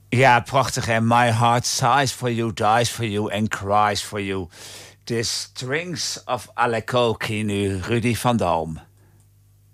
Ja, prachtig. En my heart sighs for you, dies for you and cries for you. The Strings of Aleko Kinu, Rudy van Dalm.